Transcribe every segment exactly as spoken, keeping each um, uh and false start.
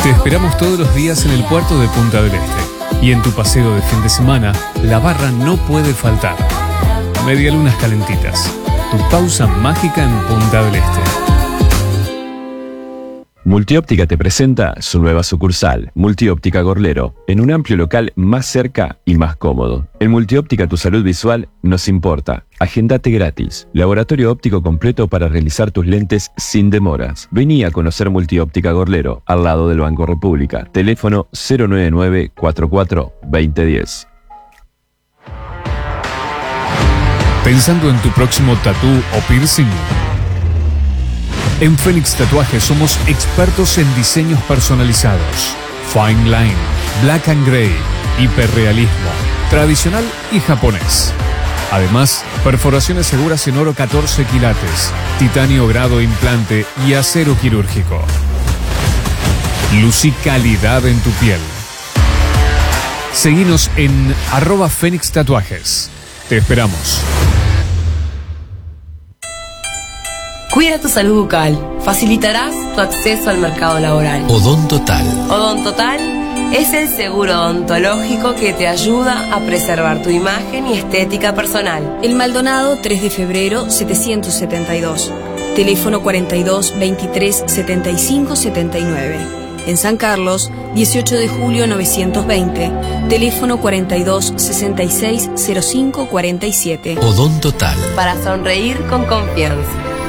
Te esperamos todos los días en el puerto de Punta del Este. Y en tu paseo de fin de semana, la barra no puede faltar. Medialunas calentitas. Tu pausa mágica en Punta del Este. Multióptica te presenta su nueva sucursal, Multióptica Gorlero, en un amplio local más cerca y más cómodo. En Multióptica tu salud visual nos importa. Agendate gratis. Laboratorio óptico completo para realizar tus lentes sin demoras. Vení a conocer Multióptica Gorlero, al lado del Banco República. Teléfono cero nueve nueve, cuatro cuatro, dos cero uno cero. ¿Pensando en tu próximo tatú o piercing? En Fénix Tatuajes somos expertos en diseños personalizados, fine line, black and gray, hiperrealismo, tradicional y japonés. Además, perforaciones seguras en oro catorce quilates, titanio grado implante y acero quirúrgico. Luz y calidad en tu piel. Seguinos en arroba Fénix Tatuajes. Te esperamos. Cuida tu salud bucal. Facilitarás tu acceso al mercado laboral. Odontotal. Odontotal es el seguro odontológico que te ayuda a preservar tu imagen y estética personal. El Maldonado, tres de febrero, setecientos setenta y dos. Teléfono cuarenta y dos, veintitrés, setenta y cinco, setenta y nueve. En San Carlos, dieciocho de julio, novecientos veinte. Teléfono cuarenta y dos, sesenta y seis, cero cinco, cuarenta y siete. Odontotal. Para sonreír con confianza.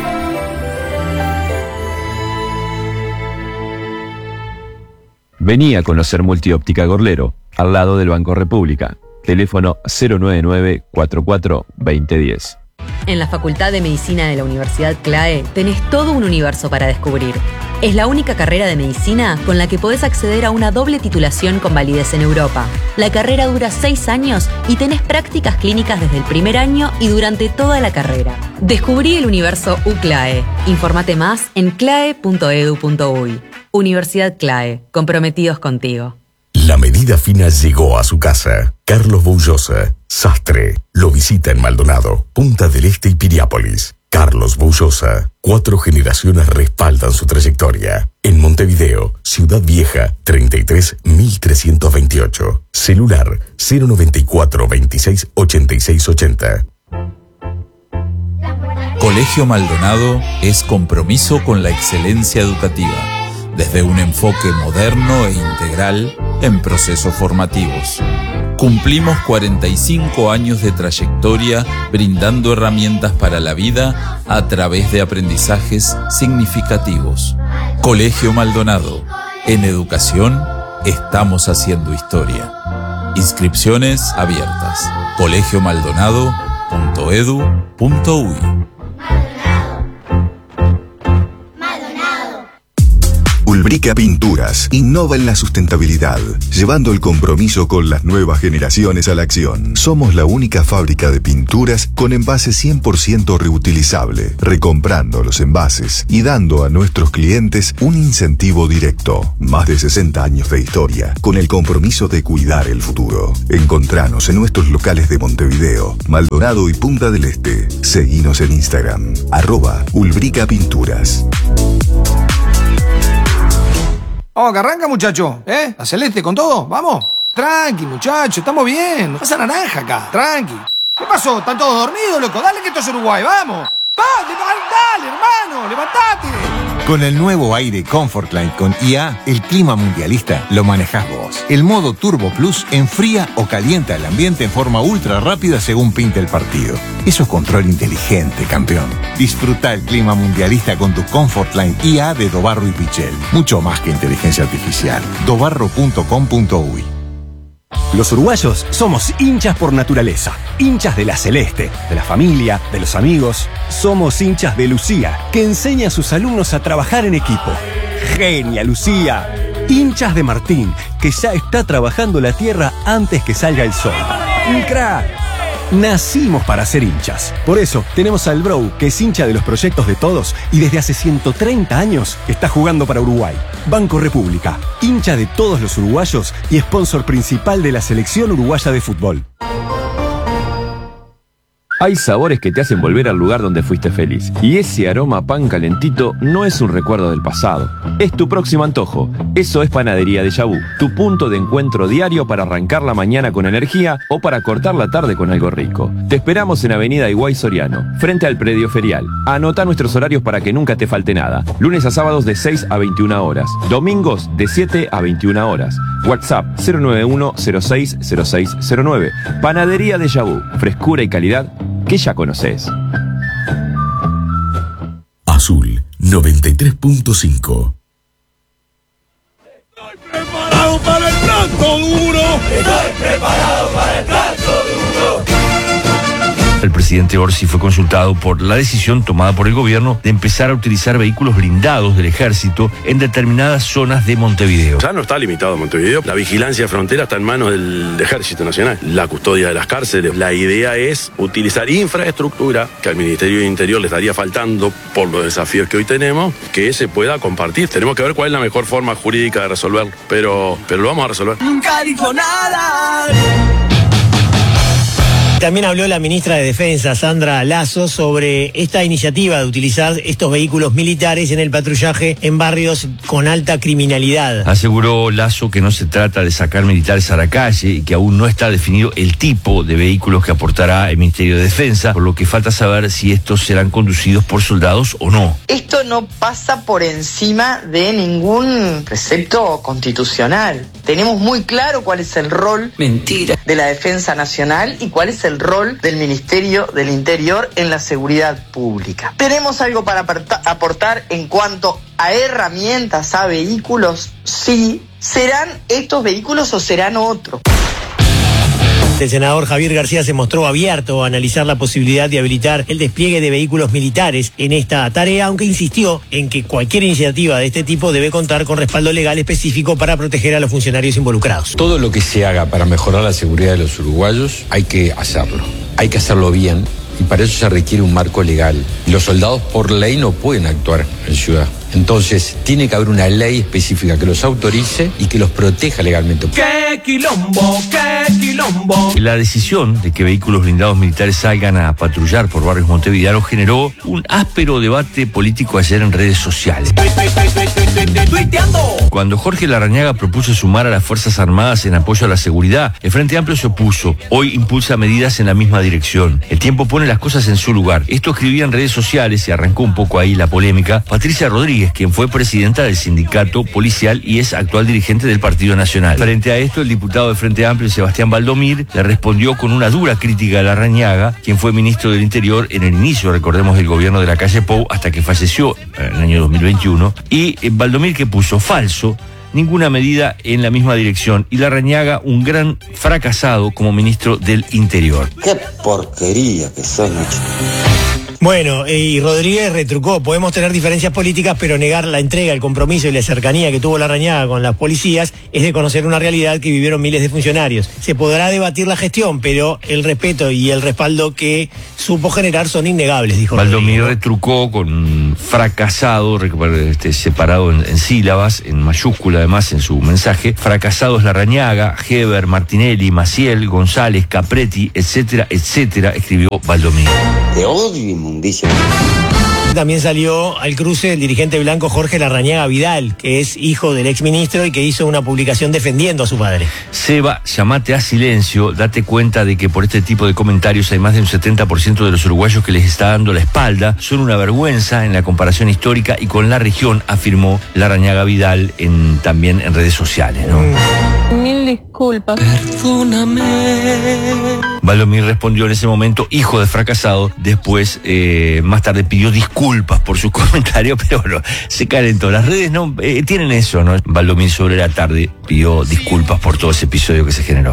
Vení a conocer Multióptica Gorlero, al lado del Banco República. Teléfono cero nueve nueve, cuatro cuatro, dos cero uno cero. En la Facultad de Medicina de la Universidad CLAE tenés todo un universo para descubrir. Es la única carrera de medicina con la que podés acceder a una doble titulación con validez en Europa. La carrera dura seis años y tenés prácticas clínicas desde el primer año y durante toda la carrera. Descubrí el universo UCLAE. Infórmate más en clae punto edu punto uy. Universidad CLAE, comprometidos contigo. La medida fina llegó a su casa. Carlos Boullosa, sastre, lo visita en Maldonado, Punta del Este y Piriápolis. Carlos Boullosa, cuatro generaciones respaldan su trayectoria. En Montevideo, Ciudad Vieja, treinta y tres mil trescientos veintiocho. Celular cero noventa y cuatro, veintiséis, ochenta y seis ochenta. Colegio Maldonado es compromiso con la excelencia educativa, desde un enfoque moderno e integral en procesos formativos. Cumplimos cuarenta y cinco años de trayectoria brindando herramientas para la vida a través de aprendizajes significativos. Colegio Maldonado. En educación estamos haciendo historia. Inscripciones abiertas. colegio maldonado punto edu punto uy. Ulbrica Pinturas innova en la sustentabilidad, llevando el compromiso con las nuevas generaciones a la acción. Somos la única fábrica de pinturas con envase cien por ciento reutilizable, recomprando los envases y dando a nuestros clientes un incentivo directo. Más de sesenta años de historia, con el compromiso de cuidar el futuro. Encontranos en nuestros locales de Montevideo, Maldonado y Punta del Este. Seguinos en Instagram, arroba Ulbrica Pinturas. Vamos, que arranca, muchacho, ¿eh? La celeste con todo, vamos. Tranqui, muchacho, estamos bien. No pasa naranja acá, tranqui. ¿Qué pasó? ¿Están todos dormidos, loco? Dale que esto es Uruguay, vamos. Dale, dale, hermano, levantate. Con el nuevo aire Comfortline con I A, el clima mundialista lo manejás vos. El modo Turbo Plus enfría o calienta el ambiente en forma ultra rápida según pinte el partido. Eso es control inteligente, campeón. Disfruta el clima mundialista con tu Comfortline I A de Dobarro y Pichel. Mucho más que inteligencia artificial. dobarro punto com punto uy. Los uruguayos somos hinchas por naturaleza, hinchas de la celeste, de la familia, de los amigos. Somos hinchas de Lucía, que enseña a sus alumnos a trabajar en equipo. ¡Genia, Lucía! Hinchas de Martín, que ya está trabajando la tierra antes que salga el sol. ¡Un crack! Nacimos para ser hinchas. Por eso tenemos al Bro, que es hincha de los proyectos de todos y desde hace ciento treinta años está jugando para Uruguay. Banco República, hincha de todos los uruguayos y sponsor principal de la selección uruguaya de fútbol. Hay sabores que te hacen volver al lugar donde fuiste feliz. Y ese aroma a pan calentito no es un recuerdo del pasado. Es tu próximo antojo. Eso es Panadería Déjà Vu, tu punto de encuentro diario para arrancar la mañana con energía o para cortar la tarde con algo rico. Te esperamos en Avenida Higuay Soriano, frente al predio ferial. Anota nuestros horarios para que nunca te falte nada. Lunes a sábados de seis a veintiuna horas. Domingos de siete a veintiuna horas. WhatsApp cero nueve uno cero seis cero seis cero nueve. Panadería Déjà Vu, frescura y calidad que ya conoces. Azul noventa y tres punto cinco. Estoy preparado para el plato duro. Estoy preparado para el plato duro. El presidente Orsi fue consultado por la decisión tomada por el gobierno de empezar a utilizar vehículos blindados del ejército en determinadas zonas de Montevideo. Ya no está limitado a Montevideo. La vigilancia de frontera está en manos del Ejército Nacional. La custodia de las cárceles. La idea es utilizar infraestructura que al Ministerio de Interior le estaría faltando por los desafíos que hoy tenemos, que se pueda compartir. Tenemos que ver cuál es la mejor forma jurídica de resolverlo, pero, pero lo vamos a resolver. Nunca dijo nada. También habló la ministra de Defensa, Sandra Lasso, sobre esta iniciativa de utilizar estos vehículos militares en el patrullaje en barrios con alta criminalidad. Aseguró Lasso que no se trata de sacar militares a la calle y que aún no está definido el tipo de vehículos que aportará el Ministerio de Defensa, por lo que falta saber si estos serán conducidos por soldados o no. Esto no pasa por encima de ningún precepto constitucional. Tenemos muy claro cuál es el rol Mentira. de la Defensa Nacional y cuál es el rol del Ministerio del Interior en la seguridad pública. Tenemos algo para aportar en cuanto a herramientas, a vehículos, sí. ¿Serán estos vehículos o serán otros? El senador Javier García se mostró abierto a analizar la posibilidad de habilitar el despliegue de vehículos militares en esta tarea, aunque insistió en que cualquier iniciativa de este tipo debe contar con respaldo legal específico para proteger a los funcionarios involucrados. Todo lo que se haga para mejorar la seguridad de los uruguayos hay que hacerlo. Hay que hacerlo bien y para eso se requiere un marco legal. Los soldados por ley no pueden actuar en ciudad. Entonces, tiene que haber una ley específica que los autorice y que los proteja legalmente. ¡Qué quilombo! ¡Qué quilombo! La decisión de que vehículos blindados militares salgan a patrullar por barrios montevideanos generó un áspero debate político ayer en redes sociales. Cuando Jorge Larrañaga propuso sumar a las Fuerzas Armadas en apoyo a la seguridad, el Frente Amplio se opuso. Hoy impulsa medidas en la misma dirección. El tiempo pone las cosas en su lugar. Esto escribía en redes sociales y arrancó un poco ahí la polémica Patricia Rodríguez, quien fue presidenta del sindicato policial y es actual dirigente del Partido Nacional. Frente a esto, el diputado del Frente Amplio, Sebastián Valdomir, le respondió con una dura crítica a Larrañaga, quien fue ministro del Interior en el inicio, recordemos, del gobierno de la calle Pou, hasta que falleció en el año dos mil veintiuno. Y eh, Valdomir, que puso falso, ninguna medida en la misma dirección, y Larrañaga un gran fracasado como ministro del Interior. ¡Qué porquería que sos, Nacho! Bueno, y Rodríguez retrucó, podemos tener diferencias políticas, pero negar la entrega, el compromiso y la cercanía que tuvo Larrañaga con las policías es de conocer una realidad que vivieron miles de funcionarios. Se podrá debatir la gestión, pero el respeto y el respaldo que supo generar son innegables, dijo Valdomir. Retrucó con fracasado, este, separado en, en sílabas, en mayúscula además en su mensaje. Fracasados Larrañaga, Heber, Martinelli, Maciel, González, Capretti, etcétera, etcétera, escribió Valdomir. Te odio, inmundicia. También salió al cruce el dirigente blanco Jorge Larrañaga Vidal, que es hijo del exministro y que hizo una publicación defendiendo a su padre. Seba, llamate a silencio, date cuenta de que por este tipo de comentarios hay más de un setenta por ciento de los uruguayos que les está dando la espalda. Son una vergüenza en la comparación histórica y con la región, afirmó Larrañaga Vidal en, también en redes sociales, ¿no? Mil disculpas. Perdóname. Valdomir respondió en ese momento, hijo de fracasado. Después, eh, más tarde pidió disculpas por su comentario, pero bueno, se calentó. Las redes no eh, tienen eso, ¿no? Valdomir sobre la tarde pidió disculpas por todo ese episodio que se generó.